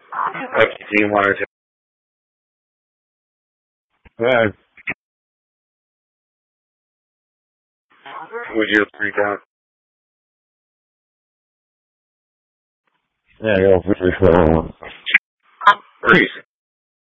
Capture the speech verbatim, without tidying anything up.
Okay, do you want to? Yeah. Would you freak out? Yeah, go for sure. Freeze.